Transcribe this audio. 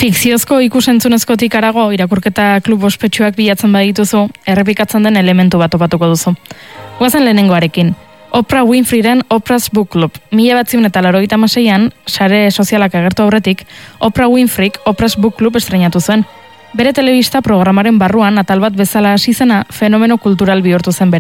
Fikziozko ikusentzunezkotik harago irakurketa klub ospetsuak bilatzen badituzu, errepikatzen den elementu bat topatuko duzu. Goazen lehenengoarekin. Oprah Winfreyren Oprah's Book Club. 1986an, sare sozialak agertu aurretik, Oprah Winfreyk Oprah's Book Club estreinatu zuen. Bere telebista programaren barruan atal bat bezala hasi zena fenomeno kultural bihurtu zen bere